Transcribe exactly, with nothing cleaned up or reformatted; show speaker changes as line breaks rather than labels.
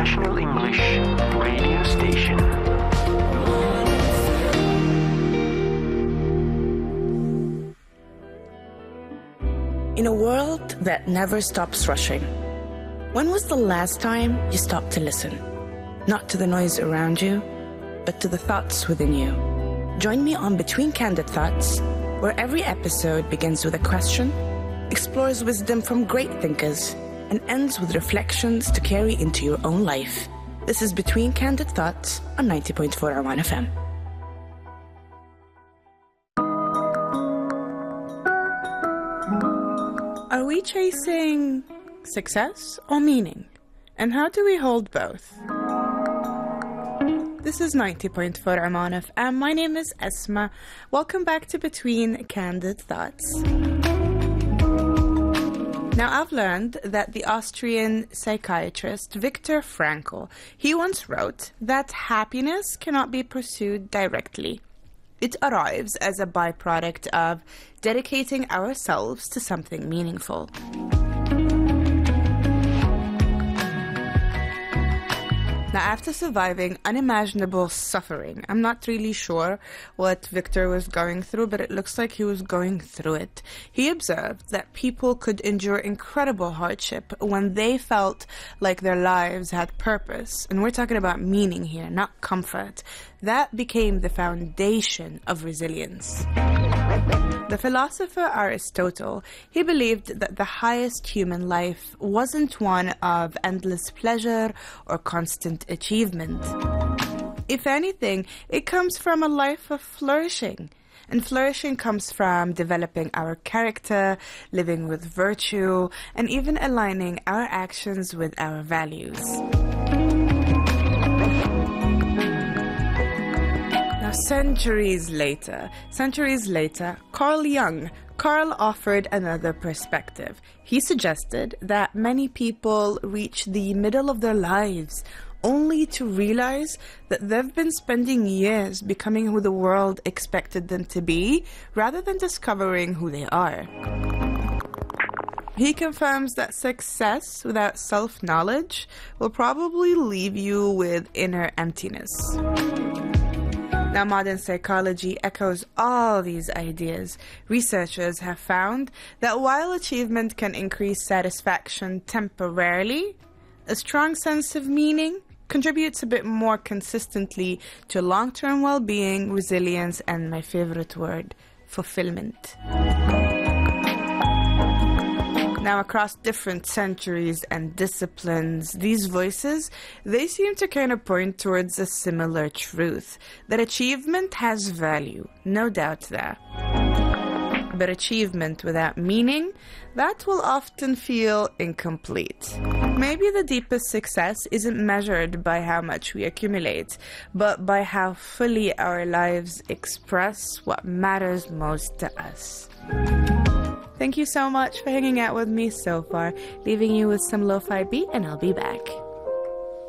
international English radio station.
In a world that never stops rushing, when was the last time you stopped to listen? Not to the noise around you, but to the thoughts within you. Join me on Between Candid Thoughts, where every episode begins with a question, explores wisdom from great thinkers, and ends with reflections to carry into your own life. This is Between Candid Thoughts on ninety point four Arman F M. Are we chasing success or meaning? And how do we hold both? This is ninety point four Arman F M. My name is Esma. Welcome back to Between Candid Thoughts. Now, I've learned that the Austrian psychiatrist Viktor Frankl, he once wrote that happiness cannot be pursued directly. It arrives as a byproduct of dedicating ourselves to something meaningful. Now, after surviving unimaginable suffering, I'm not really sure what Victor was going through, but it looks like he was going through it. He observed that people could endure incredible hardship when they felt like their lives had purpose. And we're talking about meaning here, not comfort. That became the foundation of resilience. The philosopher Aristotle, he believed that the highest human life wasn't one of endless pleasure or constant achievement. If anything, it comes from a life of flourishing. And flourishing comes from developing our character, living with virtue, and even aligning our actions with our values. Centuries later, centuries later, Carl Jung, Carl offered another perspective. He suggested that many people reach the middle of their lives only to realize that they've been spending years becoming who the world expected them to be, rather than discovering who they are. He confirms that success without self-knowledge will probably leave you with inner emptiness. Now, modern psychology echoes all these ideas. Researchers have found that while achievement can increase satisfaction temporarily, a strong sense of meaning contributes a bit more consistently to long-term well-being, resilience, and my favorite word, fulfillment. Now, across different centuries and disciplines, these voices, they seem to kind of point towards a similar truth, that achievement has value, no doubt there. But achievement without meaning, that will often feel incomplete. Maybe the deepest success isn't measured by how much we accumulate, but by how fully our lives express what matters most to us. Thank you so much for hanging out with me so far. Leaving you with some lo-fi beat, and I'll be back.